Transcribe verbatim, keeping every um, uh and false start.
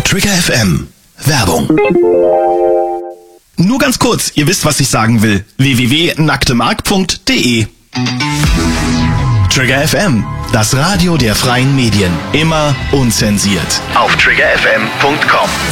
Trigger F M. Werbung. Nur ganz kurz, ihr wisst, was ich sagen will. w w w punkt nacktemark punkt de Trigger F M, das Radio der freien Medien. Immer unzensiert. Auf trigger f m punkt com.